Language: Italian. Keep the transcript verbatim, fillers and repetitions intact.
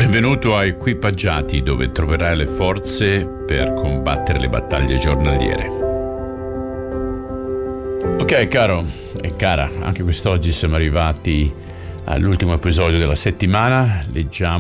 Benvenuto a Equipaggiati, dove troverai le forze per combattere le battaglie giornaliere. Ok, caro e cara, anche quest'oggi siamo arrivati all'ultimo episodio della settimana. Leggiamo